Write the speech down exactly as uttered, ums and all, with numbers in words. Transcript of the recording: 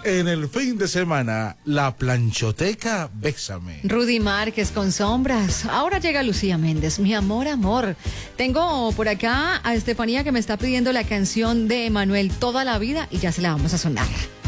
En el fin de semana, la planchoteca Bésame. Rudy Márquez con Sombras. Ahora llega Lucía Méndez, mi amor, amor. Tengo por acá a Estefanía que me está pidiendo la canción de Emanuel Toda la Vida y ya se la vamos a sonar.